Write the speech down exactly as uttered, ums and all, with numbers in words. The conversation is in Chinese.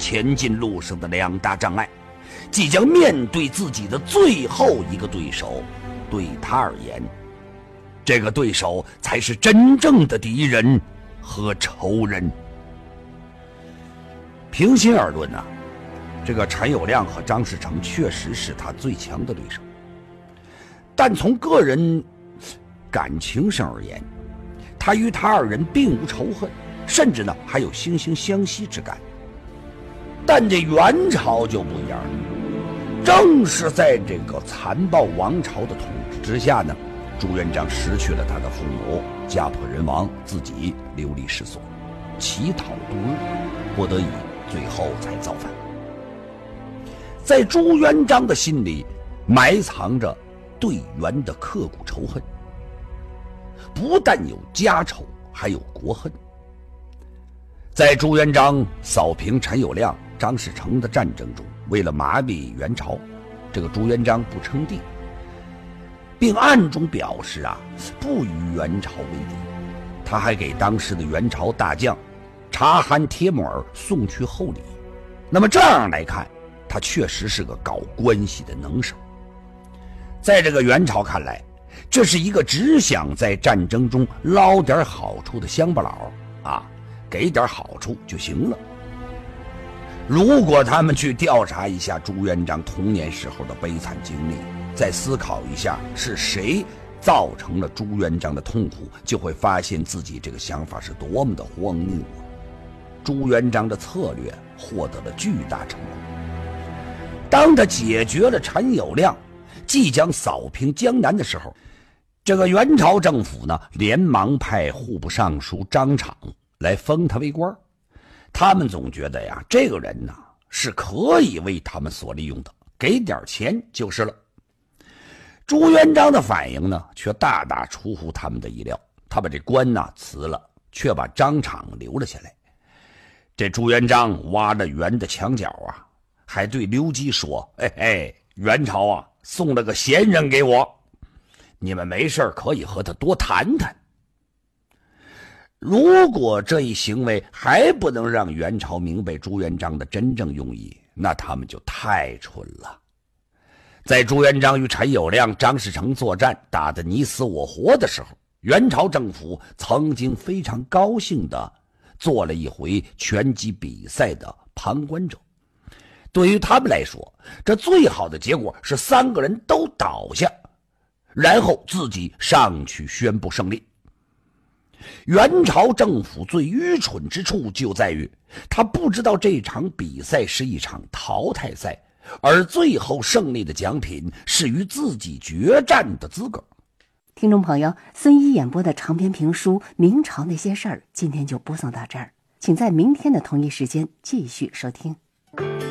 前进路上的两大障碍，即将面对自己的最后一个对手。对他而言，这个对手才是真正的敌人和仇人。平心而论啊，这个陈友谅和张士诚确实是他最强的对手，但从个人感情上而言，他与他二人并无仇恨，甚至呢还有惺惺相惜之感。但这元朝就不一样了，正是在这个残暴王朝的统治之下呢，朱元璋失去了他的父母，家破人亡，自己流离失所，乞讨度日，不得已最后才造反。在朱元璋的心里埋藏着对元的刻骨仇恨，不但有家仇，还有国恨。在朱元璋扫平陈友谅、张士诚的战争中，为了麻痹元朝，这个朱元璋不称帝，并暗中表示啊不与元朝为敌。他还给当时的元朝大将察罕帖木儿送去厚礼。那么这样来看，他确实是个搞关系的能手。在这个元朝看来，这是一个只想在战争中捞点好处的乡巴佬啊，给点好处就行了。如果他们去调查一下朱元璋童年时候的悲惨经历，再思考一下是谁造成了朱元璋的痛苦，就会发现自己这个想法是多么的荒谬啊！朱元璋的策略获得了巨大成功。当他解决了陈友谅，即将扫平江南的时候，这个元朝政府呢，连忙派户部尚书张敞来封他为官。他们总觉得呀，这个人呢是可以为他们所利用的，给点钱就是了。朱元璋的反应呢，却大大出乎他们的意料。他把这官呢辞了，却把张敞留了下来。这朱元璋挖了元的墙角啊，还对刘基说：“哎哎，元朝啊，送了个贤人给我，你们没事可以和他多谈谈。”如果这一行为还不能让元朝明白朱元璋的真正用意，那他们就太蠢了。在朱元璋与陈友谅、张士诚作战打得你死我活的时候，元朝政府曾经非常高兴地做了一回拳击比赛的旁观者。对于他们来说，这最好的结果是三个人都倒下，然后自己上去宣布胜利。元朝政府最愚蠢之处就在于，他不知道这场比赛是一场淘汰赛，而最后胜利的奖品是与自己决战的资格。 听众朋友，孙一演播的长篇评书《明朝那些事儿》今天就播送到这儿，请在明天的同一时间继续收听。